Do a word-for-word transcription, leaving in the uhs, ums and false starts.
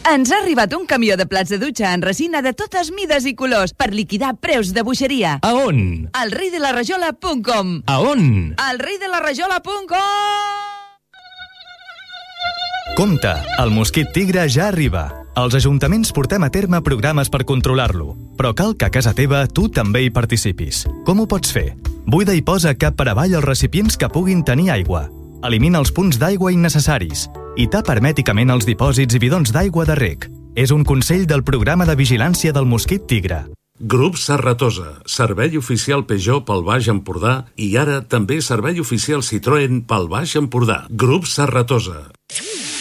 Ens ha arribat un camió de plats de dutxa en resina de totes mides i colors per liquidar preus de boixeria. A on? Al rei de la rajola punt com. A on? Al rei de la rajola punt com. Compte, el mosquit tigre ja arriba. Els ajuntaments portem a terme programes per controlar-lo, però cal que a casa teva tu també hi participis. Com ho pots fer? Buida i posa cap per avall els recipients que puguin tenir aigua. Elimina els punts d'aigua innecessaris i tapa hermèticament els dipòsits i bidons d'aigua de reg. És un consell del programa de vigilància del mosquit tigre. Grup Serratosa, servei oficial Peugeot pel Baix Empordà i ara també servei oficial Citroën pel Baix Empordà. Grup Serratosa.